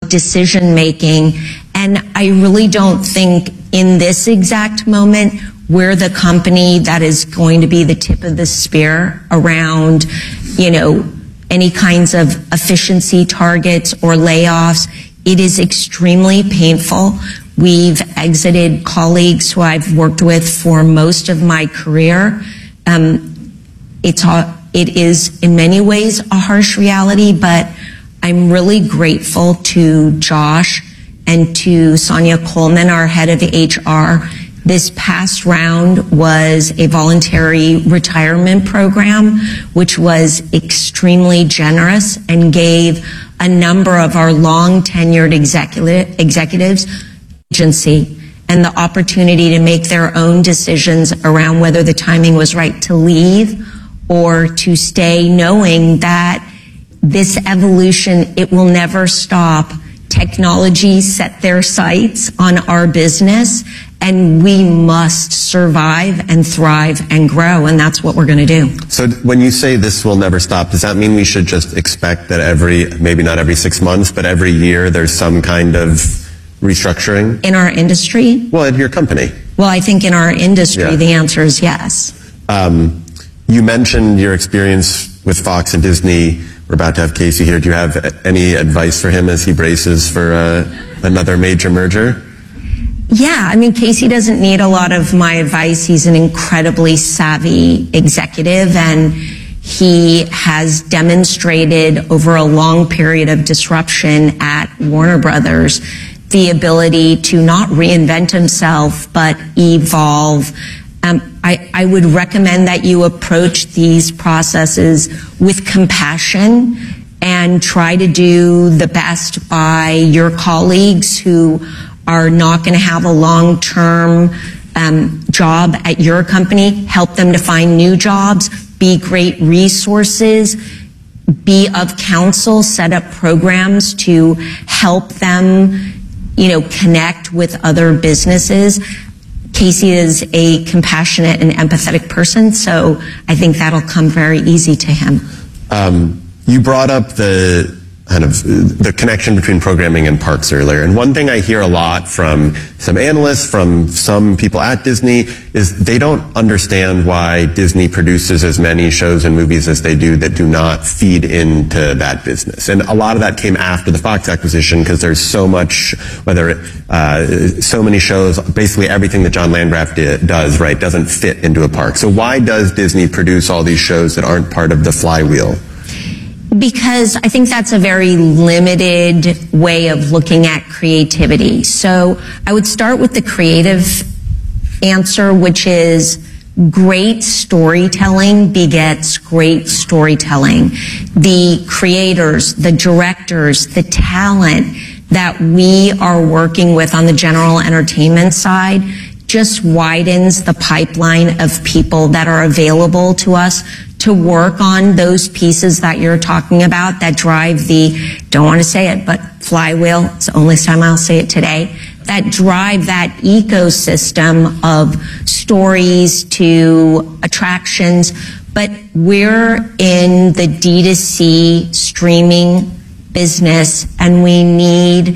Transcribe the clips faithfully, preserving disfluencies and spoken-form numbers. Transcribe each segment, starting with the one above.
decision making. And I really don't think in this exact moment we're the company that is going to be the tip of the spear around, you know, any kinds of efficiency targets or layoffs. It is extremely painful. We've exited colleagues who I've worked with for most of my career. Um, it's it is in many ways a harsh reality, but I'm really grateful to Josh and to Sonia Coleman, our head of H R. This past round was a voluntary retirement program, which was extremely generous and gave a number of our long tenured executive, executives agency and the opportunity to make their own decisions around whether the timing was right to leave or to stay, knowing that this evolution, it will never stop. Technology set their sights on our business, and we must survive and thrive and grow, and that's what we're going to do. So when you say this will never stop, does that mean we should just expect that every, maybe not every six months, but every year there's some kind of restructuring? In our industry? Well, in your company. Well, I think in our industry, yeah. the answer is yes. Um, you mentioned your experience with Fox and Disney. We're about to have Casey here. Do you have any advice for him as he braces for uh, another major merger? Yeah, I mean, Casey doesn't need a lot of my advice. He's an incredibly savvy executive, and he has demonstrated over a long period of disruption at Warner Brothers the ability to not reinvent himself, but evolve. Um, I, I would recommend that you approach these processes with compassion and try to do the best by your colleagues who are not going to have a long-term um, job at your company. Help them to find new jobs, be great resources, be of counsel, set up programs to help them, you know, connect with other businesses. Casey is a compassionate and empathetic person, so I think that'll come very easy to him. Um, you brought up the kind of the connection between programming and parks earlier, and one thing I hear a lot from some analysts, from some people at Disney, is they don't understand why Disney produces as many shows and movies as they do that do not feed into that business. And a lot of that came after the Fox acquisition, because there's so much, whether it, uh, so many shows, basically everything that John Landgraf did, does, right, doesn't fit into a park. So why does Disney produce all these shows that aren't part of the flywheel? Because I think that's a very limited way of looking at creativity. So I would start with the creative answer, which is great storytelling begets great storytelling. The creators, the directors, the talent that we are working with on the general entertainment side just widens the pipeline of people that are available to us to work on those pieces that you're talking about that drive the, don't want to say it, but flywheel, it's the only time I'll say it today, that drive that ecosystem of stories to attractions. But we're in the D two C streaming business, and we need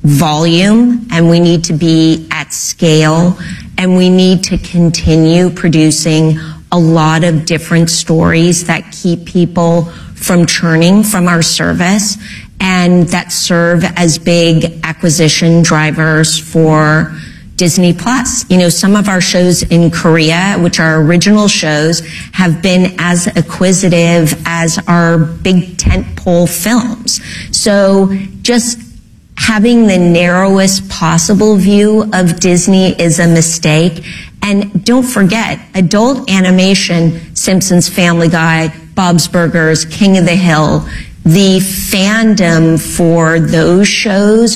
volume, and we need to be at scale, and we need to continue producing a lot of different stories that keep people from churning from our service and that serve as big acquisition drivers for Disney Plus. You know, some of our shows in Korea, which are original shows, have been as acquisitive as our big tentpole films. So just having the narrowest possible view of Disney is a mistake. And don't forget, adult animation, Simpsons, Family Guy, Bob's Burgers, King of the Hill, the fandom for those shows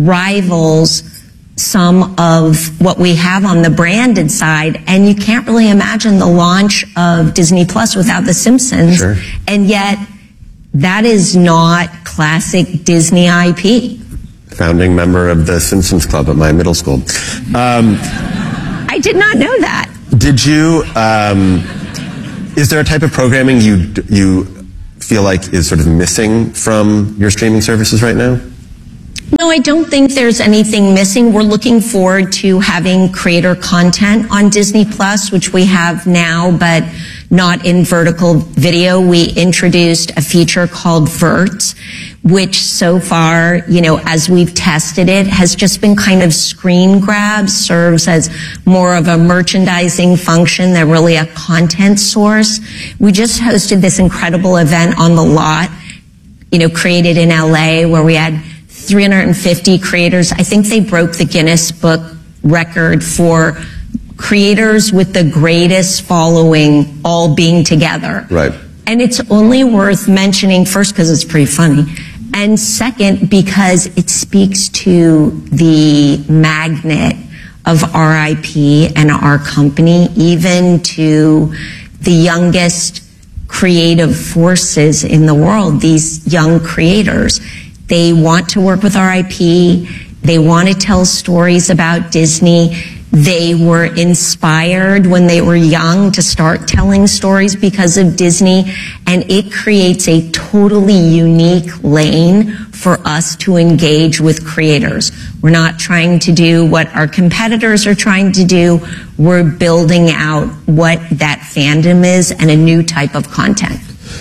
rivals some of what we have on the branded side. And you can't really imagine the launch of Disney Plus without The Simpsons. Sure. And yet, that is not classic Disney I P. Founding member of the Simpsons Club at my middle school. Um, I did not know that. Did you, um, is there a type of programming you you feel like is sort of missing from your streaming services right now? No, I don't think there's anything missing. We're looking forward to having creator content on Disney Plus, which we have now, but not in vertical video. We introduced a feature called Vert, which so far, you know, as we've tested it, has just been kind of screen grabs, serves as more of a merchandising function than really a content source. We just hosted this incredible event on The Lot, you know, created in L A, where we had three hundred fifty creators. I think they broke the Guinness Book record for creators with the greatest following all being together. Right. And it's only worth mentioning, first, because it's pretty funny, and second, because it speaks to the magnet of R I P and our company, even to the youngest creative forces in the world, these young creators. They want to work with R I P. They want to tell stories about Disney. They were inspired when they were young to start telling stories because of Disney, and it creates a totally unique lane for us to engage with creators. We're not trying to do what our competitors are trying to do. We're building out what that fandom is and a new type of content.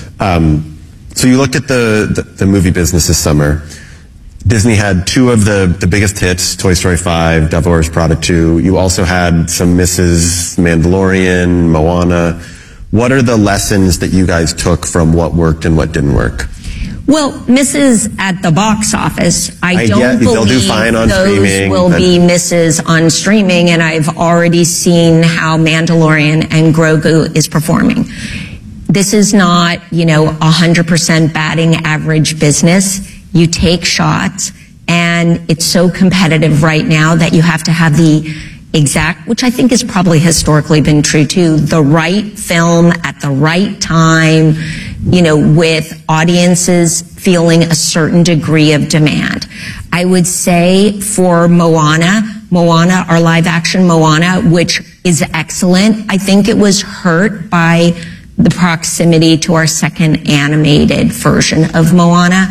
Um, So you looked at the, the, the movie business this summer. Disney had two of the, the biggest hits, Toy Story five, Devil Wears Prada two. You also had some misses, Mandalorian, Moana. What are the lessons that you guys took from what worked and what didn't work? Well, misses at the box office. I, I don't get, believe they'll do fine on those streaming, will but... be misses on streaming, and I've already seen how Mandalorian and Grogu is performing. This is not, you know, a one hundred percent batting average business. You take shots, and it's so competitive right now that you have to have the exact, which I think has probably historically been true too, the right film at the right time, you know, with audiences feeling a certain degree of demand. I would say for Moana, Moana, our live action Moana, which is excellent, I think it was hurt by the proximity to our second animated version of Moana,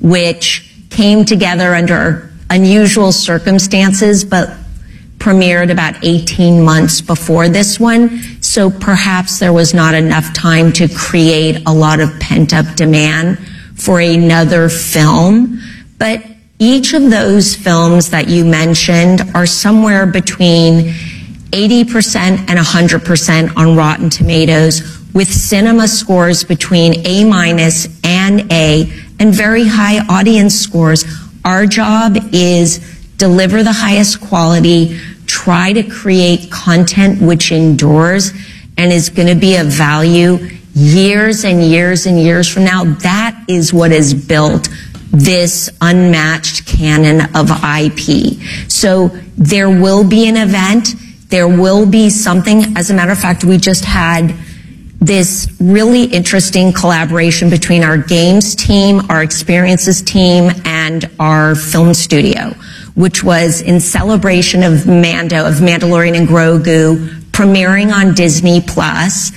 which came together under unusual circumstances, but premiered about eighteen months before this one. So perhaps there was not enough time to create a lot of pent-up demand for another film. But each of those films that you mentioned are somewhere between eighty percent and one hundred percent on Rotten Tomatoes, with cinema scores between A minus and A, and very high audience scores. Our job is deliver the highest quality, try to create content which endures and is going to be of value years and years and years from now. That is what has built this unmatched canon of I P. So there will be an event. There will be something. As a matter of fact, we just had this really interesting collaboration between our games team, our experiences team, and our film studio, which was in celebration of Mando, of Mandalorian and Grogu, premiering on Disney Plus.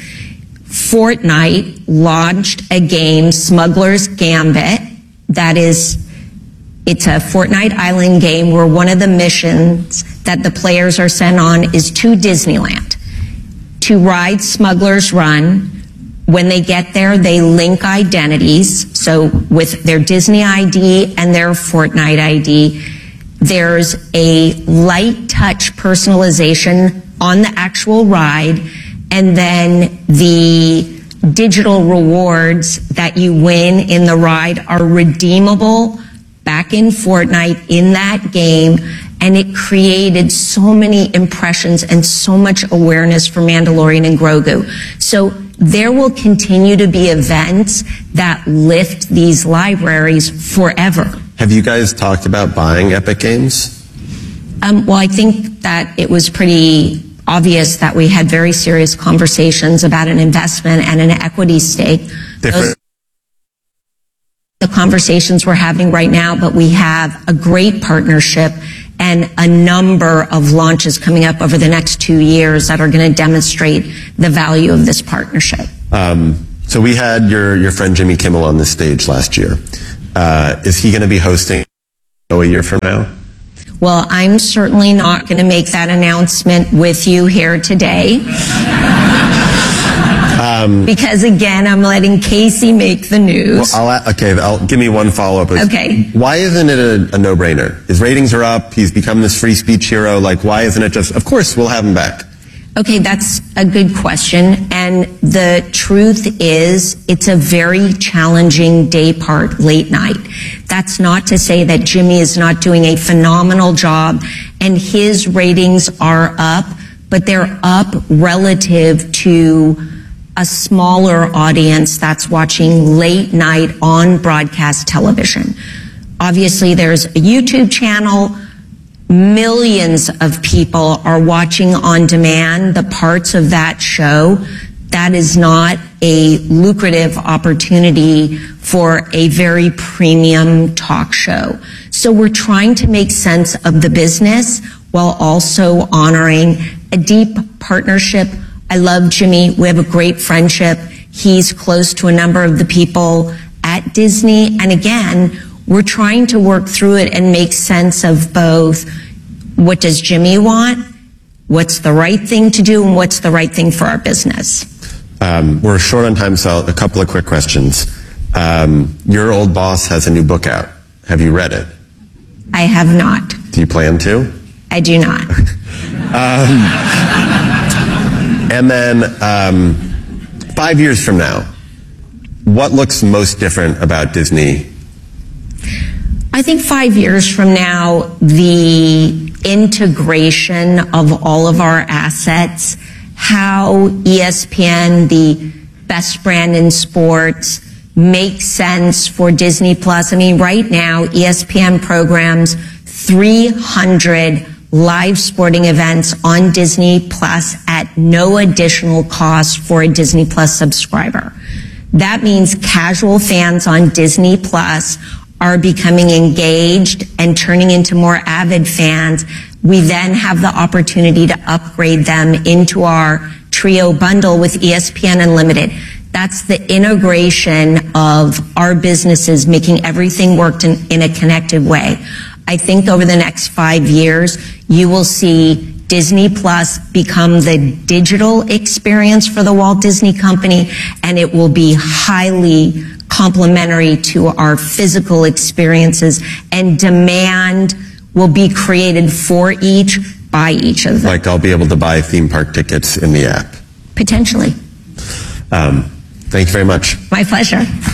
Fortnite launched a game, Smuggler's Gambit, that is, it's a Fortnite Island game where one of the missions that the players are sent on is to Disneyland to ride Smuggler's Run. When they get there, they link identities. So with their Disney I D and their Fortnite I D, there's a light touch personalization on the actual ride, and then the digital rewards that you win in the ride are redeemable back in Fortnite in that game. And it created so many impressions and so much awareness for Mandalorian and Grogu. So there will continue to be events that lift these libraries forever. Have you guys talked about buying Epic Games? Um, well, I think that it was pretty obvious that we had very serious conversations about an investment and an equity stake. Those, the conversations we're having right now, but we have a great partnership and a number of launches coming up over the next two years that are going to demonstrate the value of this partnership. Um, so we had your, your friend Jimmy Kimmel on this stage last year. Uh, is he going to be hosting a year from now? Well, I'm certainly not going to make that announcement with you here today. um, because again, I'm letting Casey make the news. Well, I'll, okay, I'll, give me one follow-up. Okay. Why isn't it a, a no-brainer? His ratings are up. He's become this free speech hero. Like, why isn't it just, of course, we'll have him back? Okay, that's a good question. And the truth is, it's a very challenging day part, late night. That's not to say that Jimmy is not doing a phenomenal job and his ratings are up, but they're up relative to a smaller audience that's watching late night on broadcast television. Obviously, there's a YouTube channel. Millions of people are watching on demand the parts of that show. That is not a lucrative opportunity for a very premium talk show. So we're trying to make sense of the business while also honoring a deep partnership. I love Jimmy. We have a great friendship. He's close to a number of the people at Disney. And again, we're trying to work through it and make sense of both what does Jimmy want, what's the right thing to do, and what's the right thing for our business. Um, we're short on time, so a couple of quick questions. Um, your old boss has a new book out. Have you read it? I have not. Do you plan to? I do not. um, and then um, five years from now, what looks most different about Disney? I think five years from now, the integration of all of our assets, how E S P N, the best brand in sports, makes sense for Disney Plus. I mean, right now, E S P N programs three hundred live sporting events on Disney Plus at no additional cost for a Disney Plus subscriber. That means casual fans on Disney Plus are becoming engaged and turning into more avid fans. We then have the opportunity to upgrade them into our Trio bundle with E S P N Unlimited. That's the integration of our businesses, making everything work in, in a connected way. I think over the next five years, you will see Disney Plus become the digital experience for the Walt Disney Company, and it will be highly complementary to our physical experiences, and demand will be created for each, by each of them. Like I'll be able to buy theme park tickets in the app? Potentially. Um, thank you very much. My pleasure.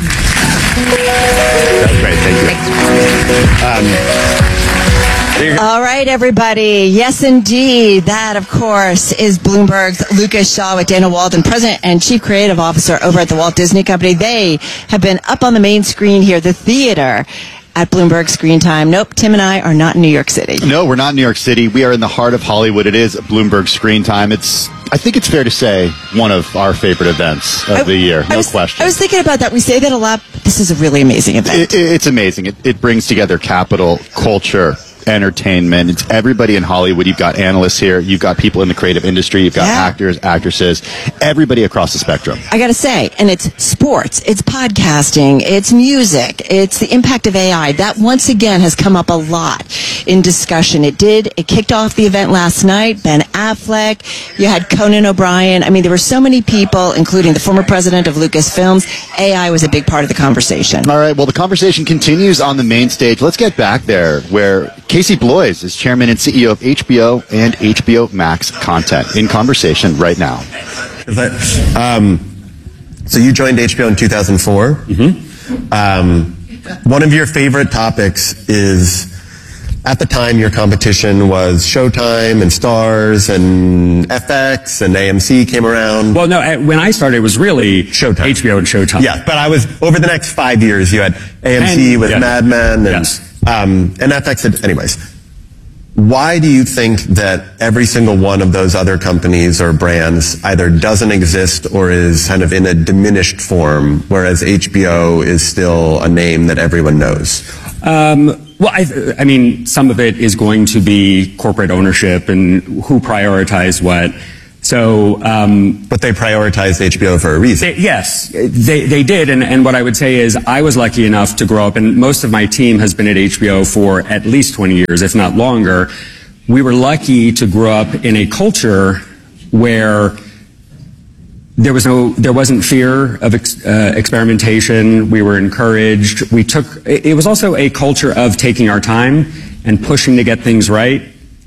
That was great. Thank you. Um, All right, everybody. Yes, indeed. That, of course, is Bloomberg's Lucas Shaw with Dana Walden, President and Chief Creative Officer over at the Walt Disney Company. They have been up on the main screen here, the theater, at Bloomberg Screen Time. Nope, Tim and I are not in New York City. No, we're not in New York City. We are in the heart of Hollywood. It is Bloomberg Screen Time. It's, I think it's fair to say, one of our favorite events of I, the year. No I was, question. I was thinking about that. We say that a lot. This is a really amazing event. It, it, it's amazing. It, it brings together capital, culture, entertainment. It's everybody in Hollywood. You've got analysts here. You've got people in the creative industry. You've got Yeah. actors, actresses, everybody across the spectrum. I got to say, and it's sports, it's podcasting, it's music, it's the impact of A I. That once again has come up a lot in discussion. It did. It kicked off the event last night. Ben Affleck. You had Conan O'Brien. I mean, there were so many people, including the former president of Lucasfilms. A I was a big part of the conversation. All right. Well, the conversation continues on the main stage. Let's get back there where Casey Bloys is chairman and C E O of H B O and H B O Max Content in conversation right now. Um, so you joined H B O in two thousand four. Mm-hmm. Um, one of your favorite topics is, at the time, your competition was Showtime and Starz and F X and A M C came around. Well, no, uh, when I started, it was really Showtime. H B O and Showtime. Yeah, but I was, over the next five years, you had A M C And- with yeah. Mad Men and, Yes. um, and F X. Had, anyways, why do you think that every single one of those other companies or brands either doesn't exist or is kind of in a diminished form, whereas H B O is still a name that everyone knows? Um, well, I, I mean, some of it is going to be corporate ownership and who prioritized what. So, um, But they prioritized H B O for a reason. they, yes, they, they did. And, and what I would say is I was lucky enough to grow up, and most of my team has been at H B O for at least twenty years, if not longer. We were lucky to grow up in a culture where there was no, there wasn't fear of ex, uh, experimentation. We were encouraged. We took, it was also a culture of taking our time and pushing to get things right.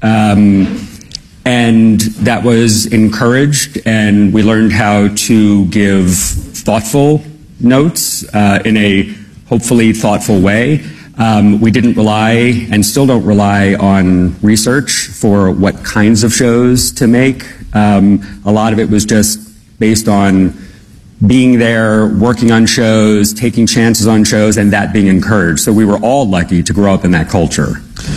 Um, and that was encouraged, and we learned how to give thoughtful notes uh, in a hopefully thoughtful way. Um, we didn't rely, and still don't rely, on research for what kinds of shows to make. Um, a lot of it was just based on being there, working on shows, taking chances on shows, and that being encouraged. So we were all lucky to grow up in that culture.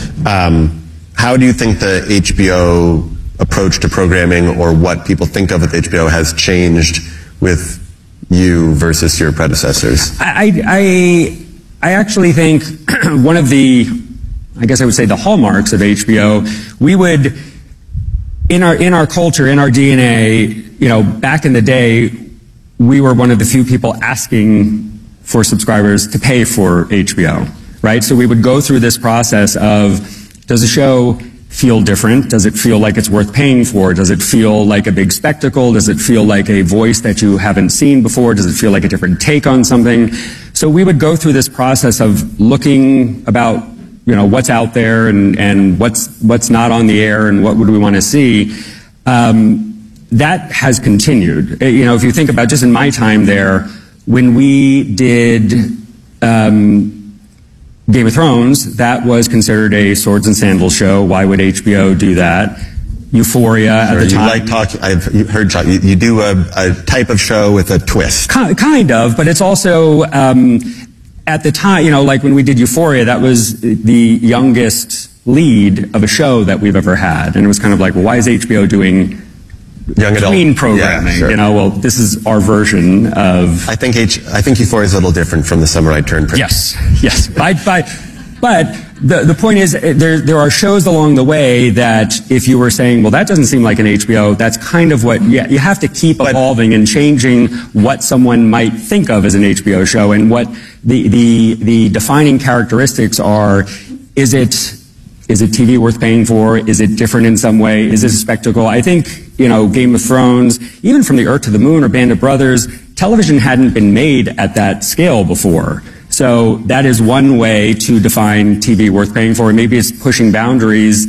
Um, how do you think the H B O approach to programming, or what people think of with H B O, has changed with you versus your predecessors? I, I, I actually think one of the, I guess I would say the hallmarks of H B O, we would, in our, in our culture, in our D N A, you know, back in the day, we were one of the few people asking for subscribers to pay for H B O, right? So we would go through this process of, does the show feel different? Does it feel like it's worth paying for? Does it feel like a big spectacle? Does it feel like a voice that you haven't seen before? Does it feel like a different take on something? So we would go through this process of looking about, you know, what's out there and, and what's, what's not on the air and what would we want to see. Um, that has continued. You know, if you think about just in my time there, when we did, um, Game of Thrones, that was considered a swords and sandals show. Why would H B O do that? Euphoria at Or the you time. like talking, I've heard talk, you, you do a, a type of show with a twist. Ki- Kind of, but it's also, um, at the time, you know, like when we did Euphoria, that was the youngest lead of a show that we've ever had. And it was kind of like, well, why is H B O doing Young adult. tween programming? Yeah, sure. You know, well, this is our version of... I think H, I think Euphoria is a little different from The Summer I Turned Pretty. Yes, yes. By, by, but the, the point is, there, there are shows along the way that if you were saying, well, that doesn't seem like an H B O, that's kind of what, yeah, you have to keep But- evolving and changing what someone might think of as an H B O show, and what the, the, the defining characteristics are. Is it, is it T V worth paying for? Is it different in some way? Is it a spectacle? I think, you know, Game of Thrones, even From the Earth to the Moon or Band of Brothers, television hadn't been made at that scale before. So that is one way to define T V worth paying for. Maybe it's pushing boundaries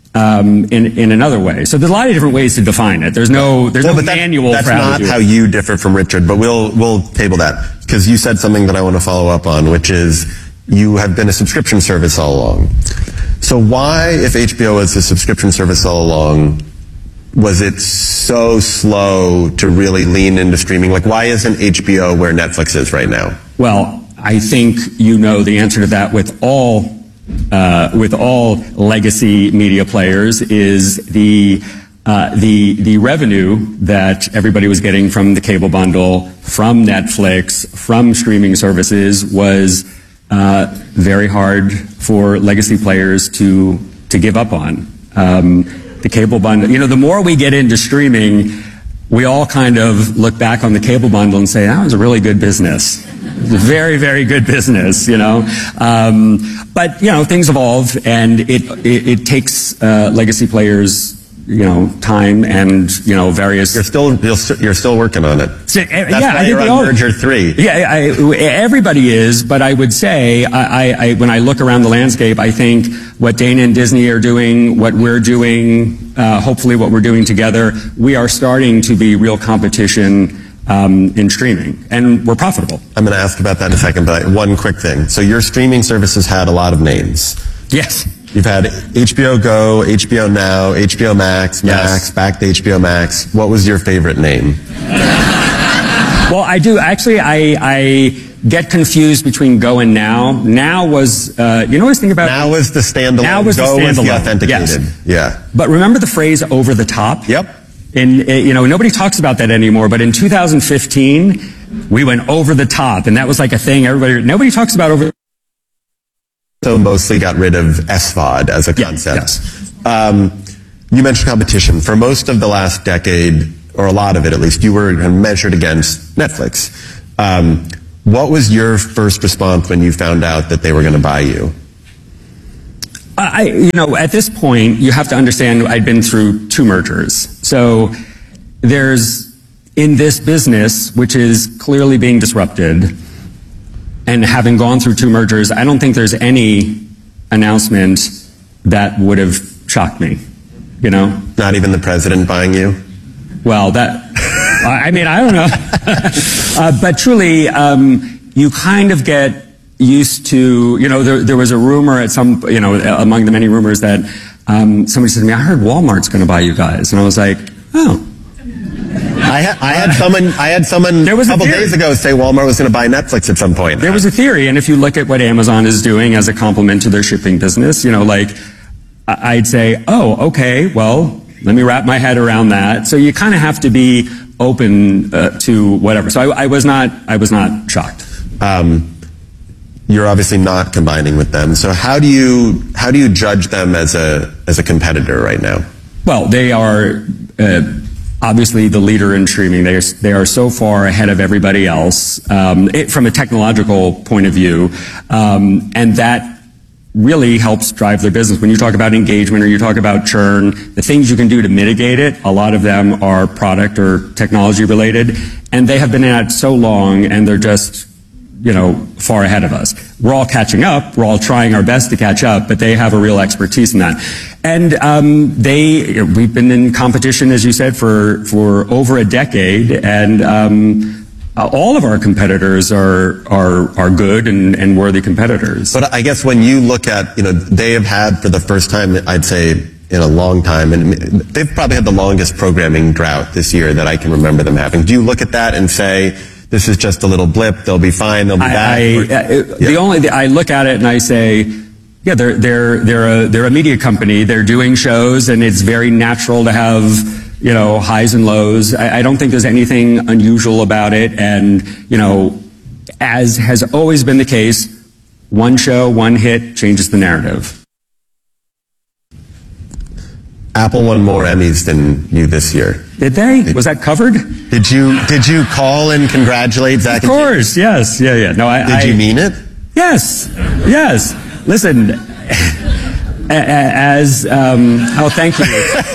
um, in in another way. So there's a lot of different ways to define it. There's no there's Well, no but that- manual that's for how not to do how it. you differ from Richard, but we'll we'll table that, because you said something that I want to follow up on, which is you have been a subscription service all along. So why, if H B O was a subscription service all along, was it so slow to really lean into streaming? Like, why isn't H B O where Netflix is right now? Well, I think you know the answer to that with all uh, with all legacy media players is the uh, the the revenue that everybody was getting from the cable bundle, from Netflix, from streaming services was uh, very hard for legacy players to to give up on. Um, the cable bundle, you know, the more we get into streaming, we all kind of look back on the cable bundle and say, that was a really good business. It's a very, very good business, you know. Um, but, you know, things evolve, and it, it, it takes uh, legacy players, you know, time and, you know, various... You're still you're, st- you're still working on it. So, uh, That's yeah, why I think you're we on all- Merger three. Yeah, I, everybody is, but I would say, I, I, when I look around the landscape, I think what Dana and Disney are doing, what we're doing, uh, hopefully what we're doing together, we are starting to be real competition um, in streaming, and we're profitable. I'm going to ask about that in a second, but one quick thing. So your streaming services had a lot of names. Yes. You've had H B O Go, H B O Now, H B O Max, Yes. Max, back to H B O Max. What was your favorite name? Well, I do. Actually, I, I get confused between Go and Now. Now was, uh, you know what I think about? Now was the standalone. Now was the Go was the standalone. authenticated. Yes. Yeah. But remember the phrase over the top? Yep. And, uh, you know, nobody talks about that anymore, but in two thousand fifteen, we went over the top, and that was like a thing everybody, nobody talks about over. So mostly got rid of S V O D as a Yeah, concept. yes. Um, you mentioned competition. For most of the last decade, or a lot of it at least, you were measured against Netflix. Um, what was your first response when you found out that they were going to buy you? I, you know, at this point, you have to understand I'd been through two mergers. So there's, in this business, which is clearly being disrupted, and having gone through two mergers, I don't think there's any announcement that would have shocked me, you know? Not even the president buying you? Well, that, I mean, I don't know. uh, but truly, um, you kind of get used to, you know, there, there was a rumor at some, you know, among the many rumors that um, somebody said to me, I heard Walmart's going to buy you guys. And I was like, oh. I, ha- I had someone, I had someone There was a a couple theory. days ago say Walmart was going to buy Netflix at some point. There was a theory, and if you look at what Amazon is doing as a complement to their shipping business, you know, like, I- I'd say, oh, okay, well, let me wrap my head around that. So you kind of have to be open uh, to whatever. So I, I was not, I was not shocked. Um, you're obviously not combining with them. So how do you, how do you judge them as a, as a competitor right now? Well, they are uh, obviously the leader in streaming. They are, they are so far ahead of everybody else um, it, from a technological point of view, um, and that really helps drive their business. When you talk about engagement or you talk about churn, the things you can do to mitigate it, a lot of them are product or technology related, and they have been at it so long, and they're just, you know, far ahead of us. We're all catching up. We're all trying our best to catch up, but they have a real expertise in that. And um, they, we've been in competition, as you said, for for over a decade, and um, uh, all of our competitors are are are good and, and worthy competitors. But I guess when you look at, you know, they have had for the first time, I'd say in a long time, and they've probably had the longest programming drought this year that I can remember them having. Do you look at that and say, this is just a little blip, they'll be fine, they'll be I, back? I, Or- uh, Yeah. The only I look at it and I say, yeah, they're they're they're a they're a media company. They're doing shows, and it's very natural to have, you know, highs and lows. I, I don't think there's anything unusual about it, and you know, as has always been the case, one show, one hit changes the narrative. Apple won more Emmys than you this year. Did they? Was that covered? Did you did you call and congratulate Zach? Of course, yes, yeah, yeah. No, I. Did I, you mean it? Yes, yes. Listen, a- a- as um, oh, thank you.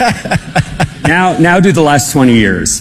now, now do the last twenty years.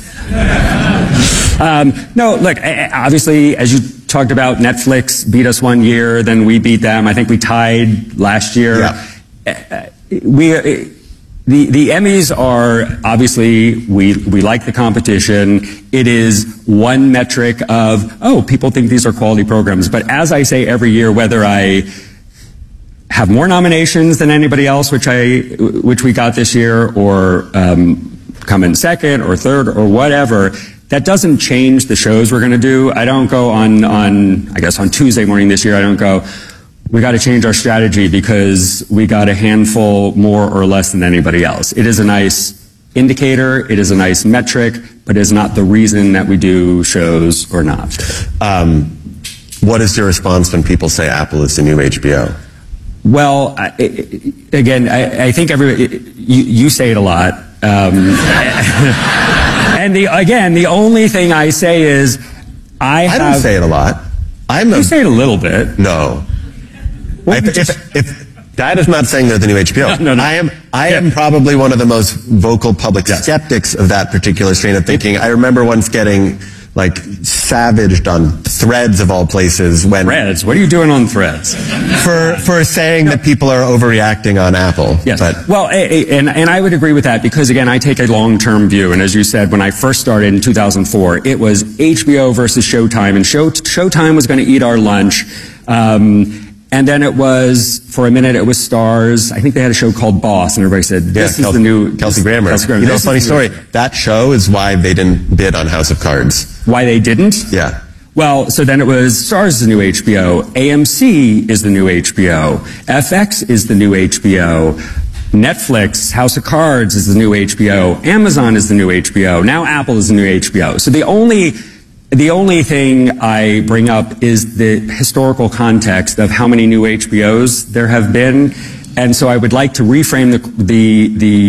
Um, no, look. Obviously, as you talked about, Netflix beat us one year, then we beat them. I think we tied last year. Yeah. We. The, the Emmys are, obviously, we, we like the competition. It is one metric of, oh, people think these are quality programs. But as I say every year, whether I have more nominations than anybody else, which I, which we got this year, or um, come in second or third or whatever, that doesn't change the shows we're going to do. I don't go on, on, I guess on Tuesday morning this year, I don't go, we got to change our strategy because we got a handful more or less than anybody else. It is a nice indicator, it is a nice metric, but it is not the reason that we do shows or not. Um, what is your response when people say Apple is the new H B O? Well, I, I- again, I, I think everybody, you, you say it a lot. Um, and the, again, the only thing I say is, I, I have, don't say it a lot. I'm a, You say it a little bit. no. Well, If, just- if, if that is not saying they're the new H B O. No, no, no. I am, I Yeah. am probably one of the most vocal public Yes. skeptics of that particular strain of thinking. I remember once getting like savaged on Threads of all places when Threads, what are you doing on Threads? for for saying that people are overreacting on Apple. Yes. But Well, a- a- and, and I would agree with that because, again, I take a long-term view. And as you said, when I first started in two thousand four, it was H B O versus Showtime. And Show, Showtime was going to eat our lunch. Um, and then it was, for a minute, it was Stars. I think they had a show called Boss. And everybody said, this yeah, is the new... Kelsey Grammer. Kelsey Grammer. You know, This funny is the story. new- That show is why they didn't bid on House of Cards. Why they didn't? Yeah. Well, so then it was Stars is the new H B O, A M C is the new H B O, F X is the new H B O, Netflix, House of Cards is the new H B O, Amazon is the new H B O, now Apple is the new H B O. So the only, the only thing I bring up is the historical context of how many new H B Os there have been. And so I would like to reframe the, the, the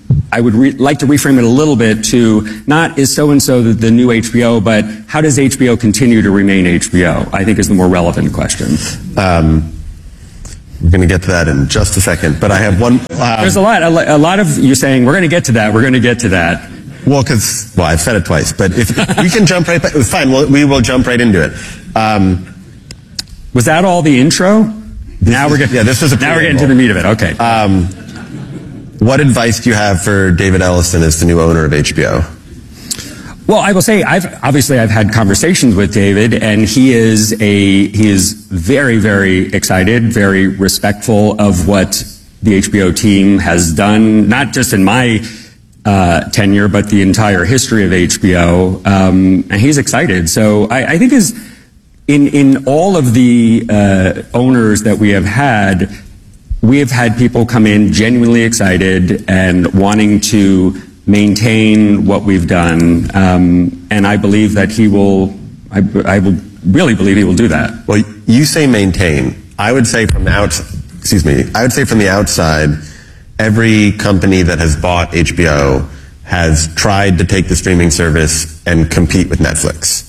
I would re- like to reframe it a little bit to not is so-and-so the, the new H B O, but how does H B O continue to remain H B O, I think is the more relevant question. Um, we're going to get to that in just a second, but I have one. Um, There's a lot, a, a lot of you saying, we're going to get to that, we're going to get to that. Well, because, well, I've said it twice, but if we can jump right back, fine, we'll, we will jump right into it. Um, Was that all the intro? Now we're getting, yeah, this was a now we're getting to the meat of it, okay. Um, what advice do you have for David Ellison as the new owner of H B O? Well, I will say, I've obviously I've had conversations with David, and he is a he is very very excited, very respectful of what the H B O team has done, not just in my uh, tenure, but the entire history of H B O, um, and he's excited. So I, I think is in in all of the uh, owners that we have had, we have had people come in genuinely excited and wanting to maintain what we've done, um, and I believe that he will, I, I will really believe he will do that. Well, you say maintain. I would say from the outside, excuse me, I would say from the outside, every company that has bought H B O has tried to take the streaming service and compete with Netflix.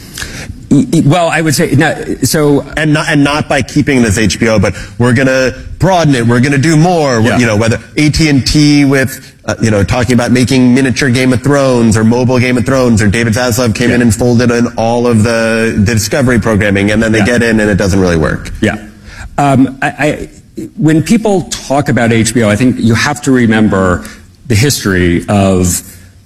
Well, I would say, no, so... And not, and not by keeping this H B O, but we're going to broaden it, we're going to do more, Yeah. you know, whether A T and T with, uh, you know, talking about making miniature Game of Thrones, or mobile Game of Thrones, or David Zaslav came Yeah. in and folded in all of the, the Discovery programming, and then they Yeah. get in and it doesn't really work. Yeah. Um, I, I, when people talk about H B O, I think you have to remember the history of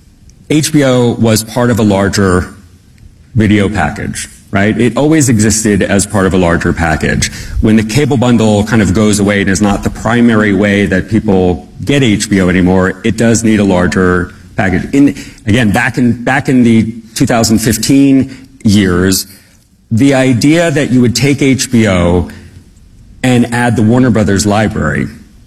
H B O was part of a larger video package, right? It always existed as part of a larger package. When the cable bundle kind of goes away and is not the primary way that people get H B O anymore, it does need a larger package. In, again, back in, back in the two thousand fifteen years, the idea that you would take H B O and add the Warner Brothers library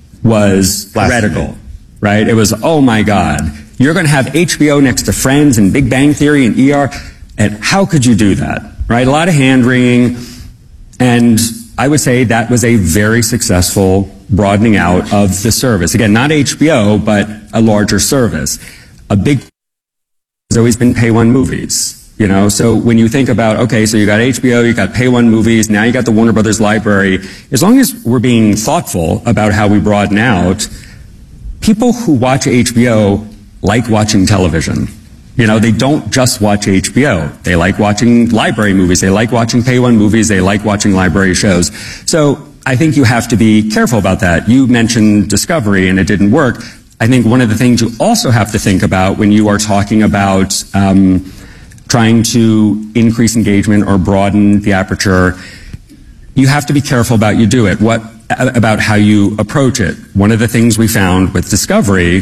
was heretical, right? It was, oh my God, you're going to have H B O next to Friends and Big Bang Theory and E R, and how could you do that, right? A lot of hand-wringing, and I would say that was a very successful broadening out of the service. Again, not H B O, but a larger service. A big has always been pay one movies. You know, so when you think about, okay, so you got H B O, you got pay one movies, now you got the Warner Brothers library, as long as we're being thoughtful about how we broaden out, people who watch H B O like watching television. You know, they don't just watch H B O. They like watching library movies, they like watching pay one movies, they like watching library shows. So I think you have to be careful about that. You mentioned Discovery and it didn't work. I think one of the things you also have to think about when you are talking about um, trying to increase engagement or broaden the aperture, you have to be careful about you do it, what, about how you approach it. One of the things we found with Discovery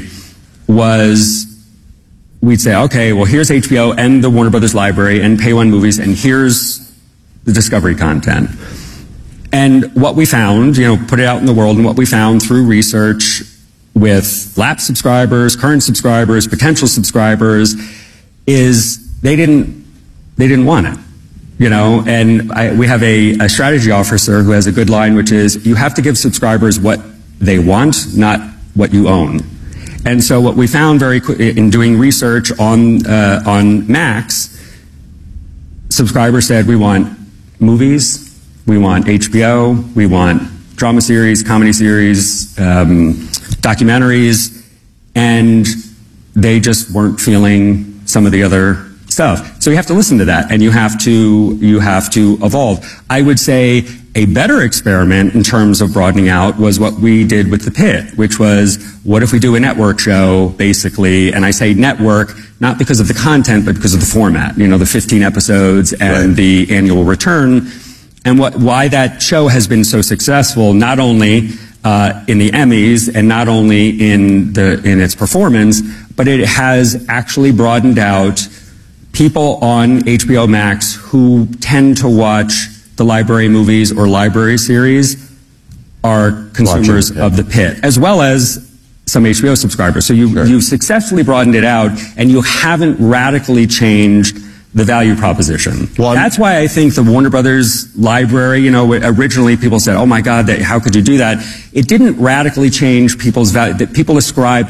was we'd say, okay, well, here's H B O and the Warner Brothers library and pay one movies, and here's the Discovery content. And what we found, you know, put it out in the world, and what we found through research with lapsed subscribers, current subscribers, potential subscribers, is they didn't, they didn't want it, you know, and I, we have a, a strategy officer who has a good line, which is you have to give subscribers what they want, not what you own. And so what we found very quickly in doing research on, uh, on Max, subscribers said we want movies, we want H B O, we want drama series, comedy series, um, documentaries, and they just weren't feeling some of the other stuff. So you have to listen to that, and you have to you have to evolve. I would say a better experiment in terms of broadening out was what we did with The Pit, which was, what if we do a network show, basically, and I say network, not because of the content, but because of the format, you know, the fifteen episodes and Right. the annual return, and what why that show has been so successful, not only uh, in the Emmys and not only in the in its performance, but it has actually broadened out people on H B O Max who tend to watch the library movies or library series are consumers Watching, yeah. of The Pit, as well as some H B O subscribers. So you, Sure. you've successfully broadened it out, and you haven't radically changed the value proposition. Well, I'm- That's why I think the Warner Brothers library, you know, originally people said, oh my God, that, how could you do that? It didn't radically change people's value. That people ascribe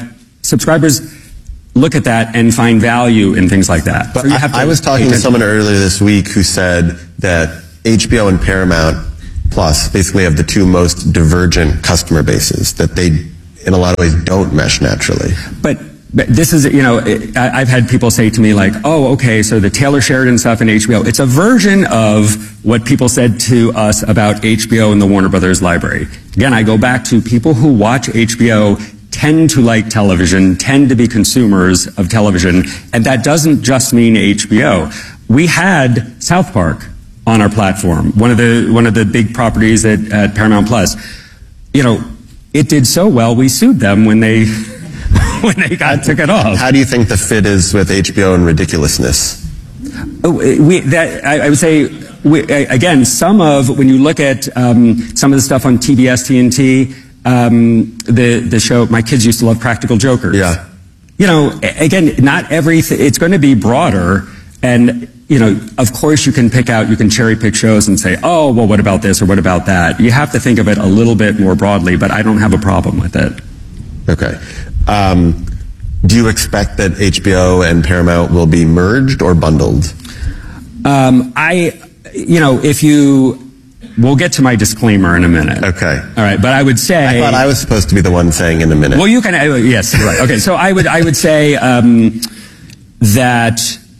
subscribers look at that and find value in things like that. But So you have I, to I was talking pay to attention. someone earlier this week who said that H B O and Paramount Plus basically have the two most divergent customer bases, that they, in a lot of ways, don't mesh naturally. But, but this is, you know, I, I've had people say to me like, oh, okay, so the Taylor Sheridan stuff in H B O, it's a version of what people said to us about H B O and the Warner Brothers library. Again, I go back to people who watch H B O tend to like television, tend to be consumers of television, and that doesn't just mean H B O. We had South Park on our platform, one of the one of the big properties at, at Paramount Plus. You know, it did so well, we sued them when they when they got took it off. How do you think the fit is with H B O and ridiculousness? Oh, we, that, I, I would say, we, again, some of, when you look at um, some of the stuff on T B S, T N T, um, the, the show, my kids used to love Practical Jokers. Yeah. You know, again, not everything, it's going to be broader, and, you know, of course you can pick out, you can cherry pick shows and say, oh, well, what about this or what about that? You have to think of it a little bit more broadly, but I don't have a problem with it. Okay. Um, do you expect that H B O and Paramount will be merged or bundled? Um, I, you know, if you, we'll get to my disclaimer in a minute. Okay. All right, but I would say. I thought I was supposed to be the one saying in a minute. Well, you can. Uh, yes, you're right. Okay, so I would, I would say um, that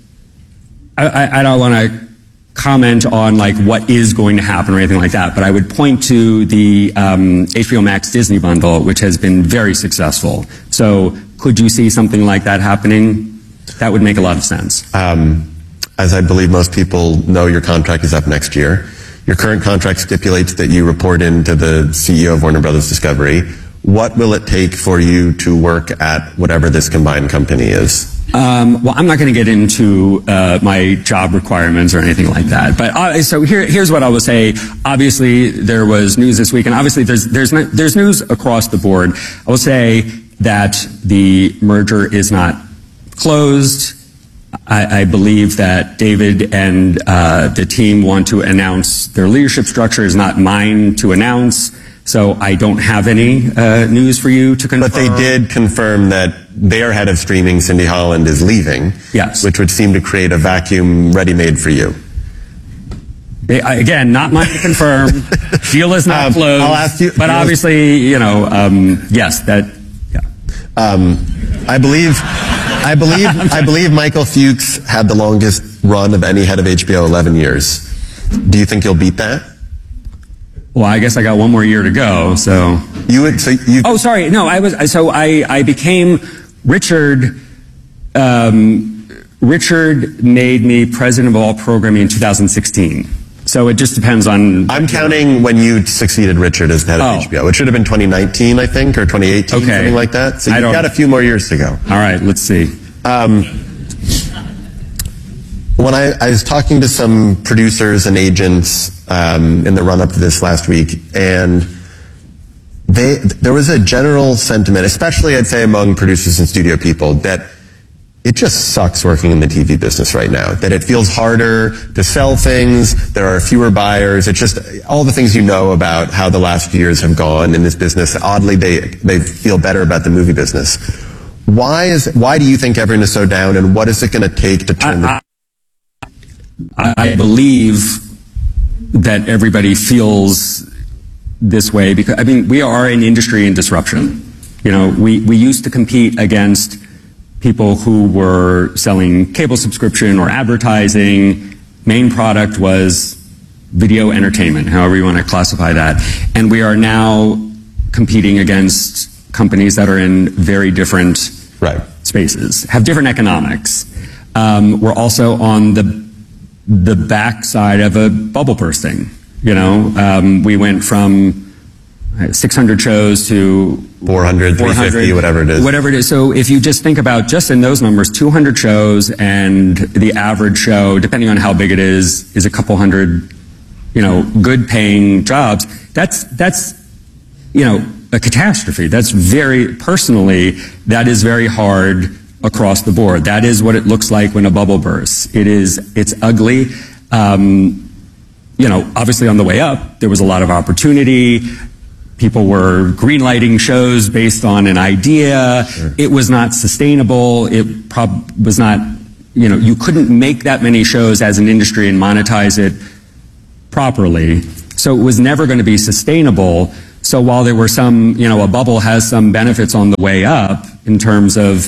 I, I, I don't want to comment on like what is going to happen or anything like that, but I would point to the um, H B O Max Disney bundle, which has been very successful. So, could you see something like that happening? That would make a lot of sense. Um, as I believe most people know, your contract is up next year. Your current contract stipulates that you report into the C E O of Warner Brothers Discovery. What will it take for you to work at whatever this combined company is? Um, well, I'm not going to get into uh, my job requirements or anything like that. But uh, so here, here's what I will say. Obviously, there was news this week, and obviously, there's there's no, there's news across the board. I will say that the merger is not closed. I, I believe that David and uh, the team want to announce their leadership structure. Is not mine to announce. So I don't have any uh, news for you to confirm. But they did confirm that their head of streaming, Cindy Holland, is leaving. Yes. Which would seem to create a vacuum ready-made for you. They, I- again, not mine to confirm. Deal is not Um, closed. I'll ask you- But obviously, you know, um, yes, that, yeah. Um, I believe, I believe, I believe Michael Fuchs had the longest run of any head of H B O, eleven years. Do you think you'll beat that? Well, I guess I got one more year to go, so. You would, so you. Oh, sorry. No, I was, so I, I became Richard, um, Richard made me president of all programming in two thousand sixteen. So it just depends on. I'm counting when you succeeded Richard as the head of Oh. H B O. It should have been twenty nineteen, I think, or twenty eighteen, Okay. something like that. So I you've don't- got a few more years to go. All right, let's see. Um, when I, I was talking to some producers and agents um, in the run-up to this last week, and they, there was a general sentiment, especially I'd say among producers and studio people, that it just sucks working in the T V business right now. That it feels harder to sell things, there are fewer buyers, it's just all the things you know about how the last few years have gone in this business. Oddly, they, they feel better about the movie business. Why is, why do you think everyone is so down, and what is it going to take to turn the... I, I, I believe that everybody feels this way because, I mean, we are an industry in disruption. You know, we, we used to compete against people who were selling cable subscription or advertising. Main product was video entertainment, however you want to classify that. And we are now competing against companies that are in very different Right. spaces, have different economics. Um, we're also on the the backside of a bubble bursting. You know, um, we went from six hundred shows to four hundred, three fifty, whatever it is. Whatever it is. So if you just think about just in those numbers, two hundred shows, and the average show, depending on how big it is, is a couple hundred, you know, good paying jobs. That's, that's, you know, a catastrophe. That's very, personally, that is very hard across the board. That is what it looks like when a bubble bursts. It is, it's ugly. Um, you know, obviously on the way up, there was a lot of opportunity. people were greenlighting shows based on an idea. Sure. It was not sustainable. It prob- was not, you know, you couldn't make that many shows as an industry and monetize it properly. So it was never going to be sustainable. So while there were some, you know, a bubble has some benefits on the way up in terms of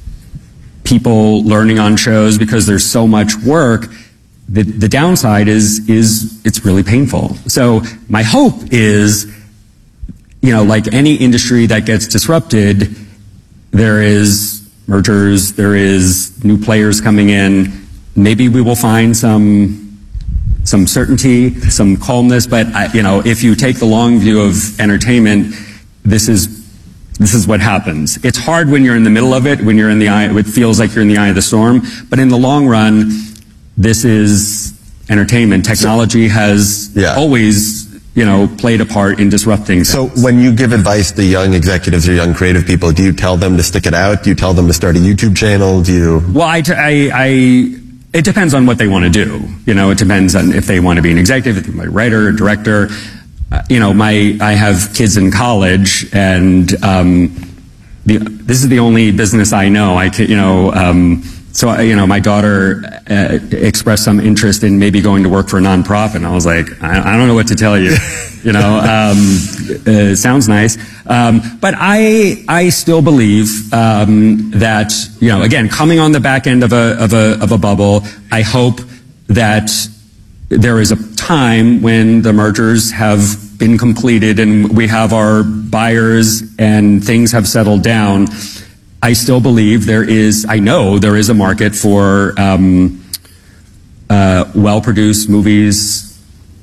people learning on shows because there's so much work, the, the downside is, is it's really painful. So my hope is, you know, like any industry that gets disrupted, there is mergers, there is new players coming in. Maybe we will find some some certainty, some calmness, but I, you know, if you take the long view of entertainment, this is this is what happens. It's hard when you're in the middle of it, when you're in the eye, it feels like you're in the eye of the storm, but in the long run, this is entertainment. Technology has Yeah. always, you know, played a part in disrupting. So things. when you give advice to young executives or young creative people, do you tell them to stick it out? Do you tell them to start a YouTube channel? Do you? Well, I, I, I, it depends on what they want to do. You know, it depends on if they want to be an executive, if they want to be a writer, a director. Uh, you know, my, I have kids in college, and um, the, this is the only business I know. I can, you know, um, so I, you know, my daughter uh, expressed some interest in maybe going to work for a nonprofit, and I was like, I, I don't know what to tell you. You know, um, uh, sounds nice, um, but I I still believe um, that, you know, again, coming on the back end of a of a of a bubble, I hope that there is a time when the mergers have been completed and we have our buyers and things have settled down. I still believe there is, I know there is a market for um, uh, well-produced movies,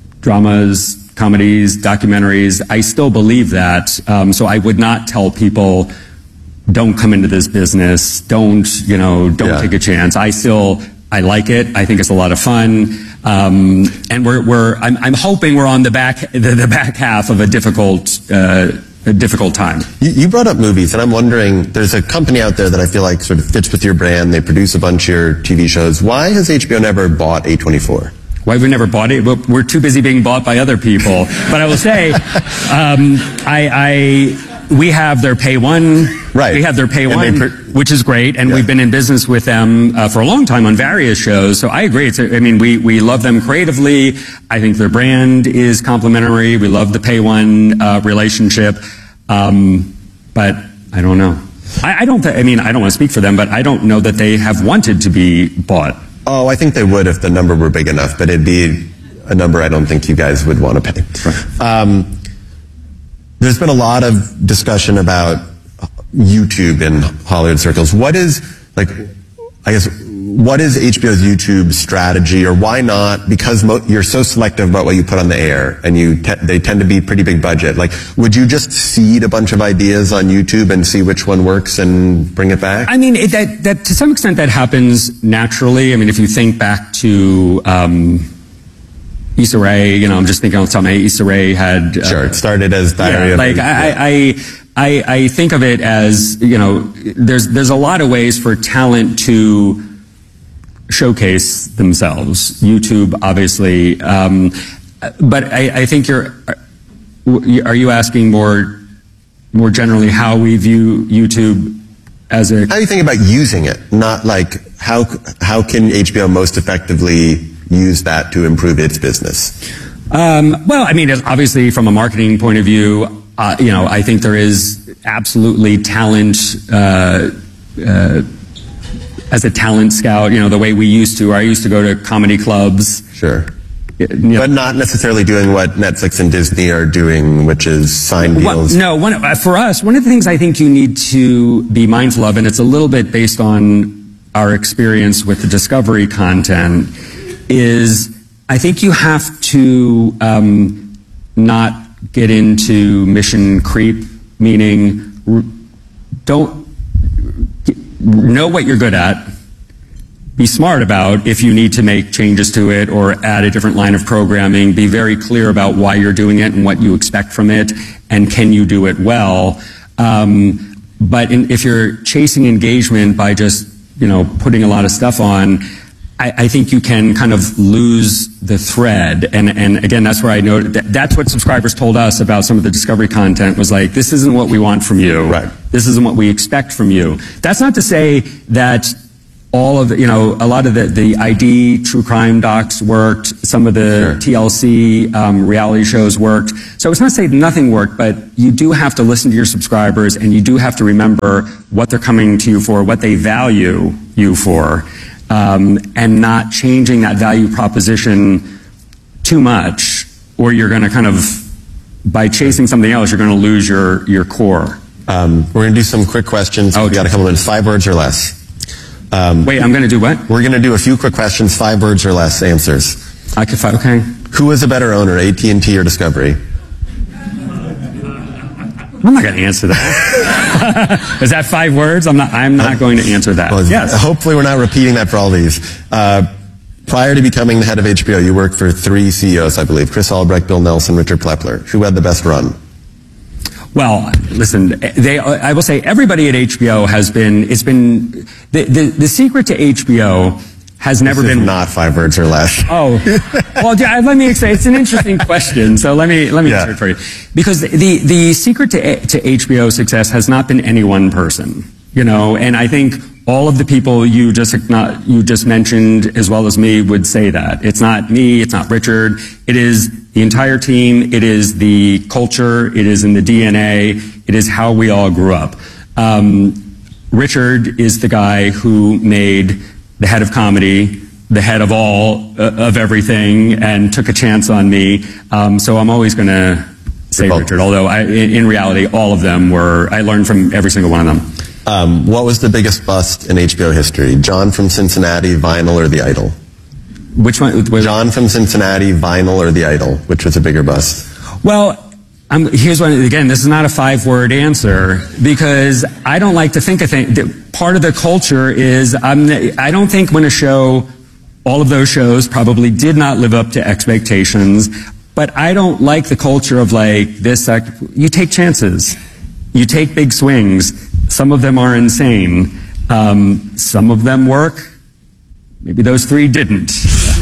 dramas, comedies, documentaries. I still believe that. Um, so I would not tell people, don't come into this business. Don't, you know, don't Yeah. take a chance. I still, I like it. I think it's a lot of fun. Um, and we're, we're, I'm, I'm hoping we're on the back, the, the back half of a difficult, uh, a difficult time. You, you brought up movies, and I'm wondering, there's a company out there that I feel like sort of fits with your brand. They produce a bunch of your T V shows. Why has H B O never bought A twenty-four? Why we never bought it? We're we're too busy being bought by other people. But I will say, um, I, I, we have their pay one. Right. We have their pay And one, they per- which is great, and Yeah. we've been in business with them uh, for a long time on various shows. So I agree. It's a, I mean, we we love them creatively. I think their brand is complementary. We love the pay one uh, relationship. Um, but I don't know. I, I don't. Th- I mean, I don't want to speak for them, but I don't know that they have wanted to be bought. Oh, I think they would if the number were big enough, but it'd be a number I don't think you guys would want to pay. Um, there's been a lot of discussion about YouTube in Hollywood circles. What is, like, I guess, what is H B O's YouTube strategy, or why not? Because mo- you're so selective about what you put on the air, and you te- they tend to be pretty big budget. Like, would you just seed a bunch of ideas on YouTube and see which one works and bring it back? I mean, it, that, that to some extent that happens naturally. I mean, if you think back to um, Issa Rae, you know, I'm just thinking on some Issa Rae had uh, Sure, it started as Diary yeah, of like a- I, I, I, I think of it as, you know, there's there's a lot of ways for talent to showcase themselves. YouTube, obviously, um, but I, I think you're. Are you asking more more generally how we view YouTube as a? How do you think about using it? Not like how how can H B O most effectively use that to improve its business? Um, well, I mean, obviously, from a marketing point of view, uh, you know, I think there is absolutely talent. Uh, uh, as a talent scout, you know, the way we used to. I used to go to comedy clubs. Sure. You know, But not necessarily doing what Netflix and Disney are doing, which is sign deals. One, no, one, uh, for us, one of the things I think you need to be mindful of, and it's a little bit based on our experience with the Discovery content, is I think you have to um, not get into mission creep, meaning r- don't know what you're good at, be smart about if you need to make changes to it or add a different line of programming, be very clear about why you're doing it and what you expect from it, and can you do it well. Um, but in, if you're chasing engagement by just, you know, putting a lot of stuff on, I, I think you can kind of lose the thread. And, and again, that's where I noted that that's what subscribers told us about some of the Discovery content was like, this isn't what we want from you. Right. This isn't what we expect from you. That's not to say that all of the, you know, a lot of the, the I D true crime docs worked, some of the Sure. T L C um, reality shows worked. So it's not to say nothing worked, but you do have to listen to your subscribers and you do have to remember what they're coming to you for, what they value you for, um, and not changing that value proposition too much, or you're going to kind of, by chasing something else, you're going to lose your, your core. Um, we're going to do some quick questions. Oh, We've got a couple minutes, five words or less. Um, Wait, I'm going to do what? We're going to do a few quick questions, five words or less answers. I could find, okay. Who was a better owner, A T and T or Discovery? I'm not going to answer that. Is that five words? I'm not, I'm not going to answer that. Well, Yes. Hopefully we're not repeating that for all these. Uh, prior to becoming the head of H B O, you worked for three C E Os, I believe. Chris Albrecht, Bill Nelson, Richard Plepler. Who had the best run? Well, listen, they, I will say everybody at H B O has been, it's been, the, the, the secret to H B O has never This is been. not five words or less. Oh, well, yeah, let me say, it's an interesting question, so let me, let me Yeah. answer it for you. Because the, the secret to, to H B O success has not been any one person, you know, and I think all of the people you just, not, you just mentioned, as well as me, would say that. It's not me, it's not Richard, it is the entire team, it is the culture, it is in the D N A, it is how we all grew up. Um, Richard is the guy who made the head of comedy, the head of all, uh, of everything, and took a chance on me. Um, so I'm always going to say You're both. Richard, although I, in, in reality, all of them were, I learned from every single one of them. Um, what was the biggest bust in H B O history? John from Cincinnati, Vinyl, or The Idol? Which one? Which, John from Cincinnati, Vinyl, or The Idol? Which was a bigger bust? Well, I'm, here's one. Again, this is not a five-word answer because I don't like to think of things. Part of the culture is I'm, I don't think when a show, all of those shows probably did not live up to expectations. But I don't like the culture of like this. Act, you take chances, you take big swings. Some of them are insane. Um, some of them work. Maybe those three didn't.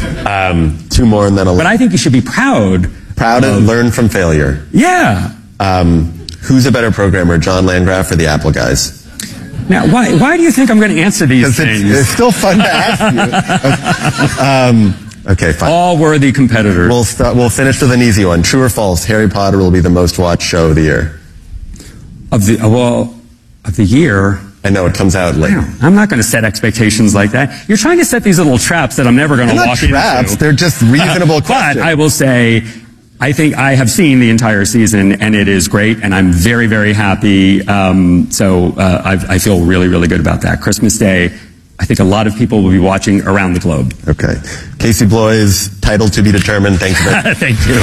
Um, two more and then a But I think you should be proud. Proud of, and learn from failure. Yeah. Um, who's a better programmer, John Landgraf or the Apple guys? Now, why, why do you think I'm going to answer these things? It's, it's still fun to ask you. um, okay, fine. All worthy competitors. We'll, start, we'll finish with an easy one. True or false, Harry Potter will be the most watched show of the year? Of the, well, of the year. I know, it comes out late. I'm not going to set expectations like that. You're trying to set these little traps that I'm never going to They're not walk traps, into. they're just reasonable But questions. I will say, I think I have seen the entire season, and it is great, and I'm very, very happy. Um, so uh, I, I feel really, really good about that. Christmas Day, I think a lot of people will be watching around the globe. Okay. Casey Bloys, title to be determined. Thank you very much. Thank you.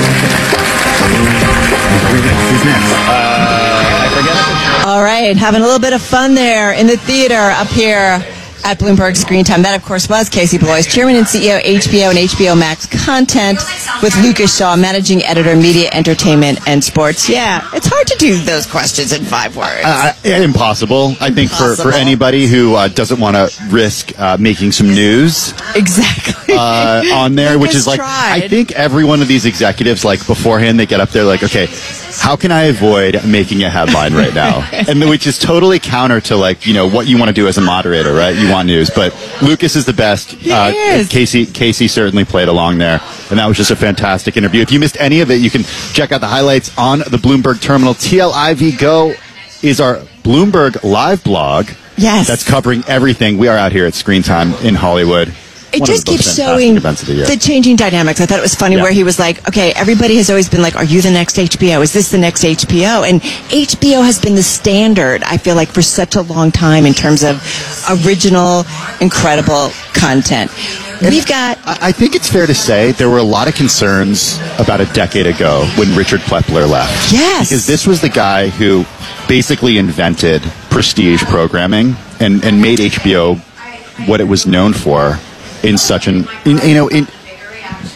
Who's next? I forget it. All right, having a little bit of fun there in the theater up here at Bloomberg Screen Time. That, of course, was Casey Bloys, Chairman and C E O H B O and H B O Max Content, with Lucas Shaw, Managing Editor, Media, Entertainment, and Sports. Yeah, it's hard to do those questions in five words. Uh, impossible. I think for, for Impossible. anybody who uh, doesn't want to risk uh, making some news Exactly. uh, on there, which Lucas is like, tried. I think every one of these executives, like beforehand, they get up there like, okay, how can I avoid making a headline right now? And then, which is totally counter to like, you know, what you want to do as a moderator, right? You want news, but Lucas is the best. He uh, is. Casey, Casey certainly played along there, and that was just a fantastic interview. If you missed any of it, you can check out the highlights on the Bloomberg Terminal. T L I V Go is our Bloomberg live blog. Yes. That's covering everything. We are out here at Screen Time in Hollywood. It One of just the most keeps fantastic showing events of the year. the changing dynamics. I thought it was funny Yeah. where he was like, okay, everybody has always been like, are you the next H B O? Is this the next H B O? And H B O has been the standard, I feel like, for such a long time in terms of original, incredible content. We've got... I I think it's fair to say there were a lot of concerns about a decade ago when Richard Plepler left. Yes. Because this was the guy who basically invented prestige programming and, and made H B O what it was known for in such an, in, you know, in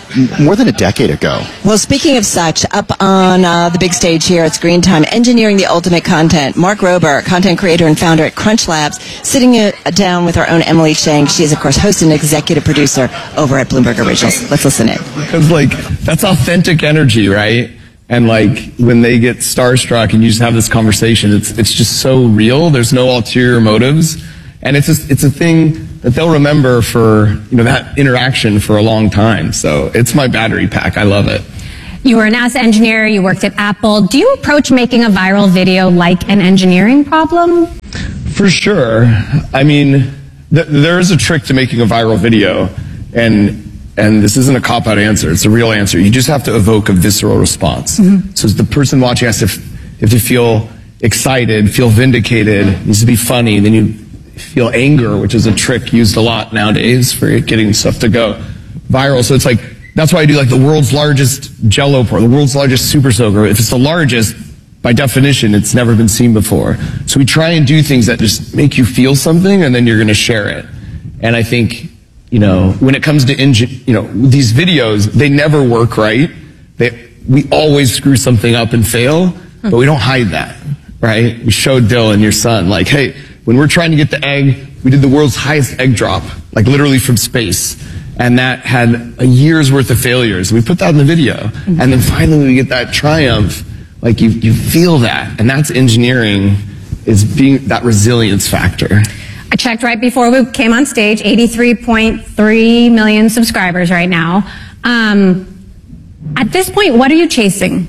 m- more than a decade ago. Well, speaking of such, up on uh, the big stage here, it's Green Time, engineering the ultimate content. Mark Rober, content creator and founder at Crunch Labs, sitting uh, down with our own Emily Chang. She is, of course, host and executive producer over at Bloomberg Originals. Let's listen in. Because, like, that's authentic energy, right? And, like, when they get starstruck and you just have this conversation, it's it's just so real. There's no ulterior motives. And it's just, it's a thing that they'll remember for, you know, that interaction for a long time. So it's my battery pack. I love it. You were a NASA engineer. You worked at Apple. Do you approach making a viral video like an engineering problem? For sure. I mean, th- there is a trick to making a viral video. And and this isn't a cop-out answer. It's a real answer. You just have to evoke a visceral response. Mm-hmm. So the person watching has to, f- have to feel excited, feel vindicated, it needs to be funny. Then you feel anger, which is a trick used a lot nowadays for getting stuff to go viral. So it's like, that's why I do like the world's largest Jell-O pour, the world's largest Super Soaker. If it's the largest, by definition, it's never been seen before. So we try and do things that just make you feel something, and then you're going to share it. And I think, you know, when it comes to, engine, you know, these videos, they never work right. They, we always screw something up and fail, but we don't hide that, right? We showed Dylan, your son, like, hey, when we're trying to get the egg, we did the world's highest egg drop, like literally from space. And that had a year's worth of failures. We put that in the video. Mm-hmm. And then finally we get that triumph. Like you, you feel that. And that's engineering, is being that resilience factor. I checked right before we came on stage, eighty-three point three million subscribers right now. Um, at this point, what are you chasing?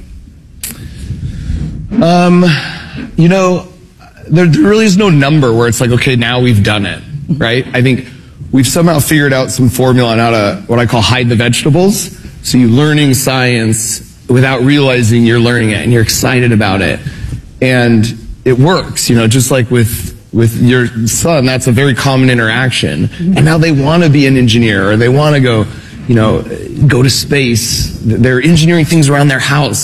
Um, you know, there, there really is no number where it's like, okay, now we've done it, right? I think we've somehow figured out some formula on how to, what I call hide the vegetables. So you're learning science without realizing you're learning it, and you're excited about it. And it works, you know, just like with, with your son, that's a very common interaction. And now they want to be an engineer, or they want to go, you know, go to space. They're engineering things around their house.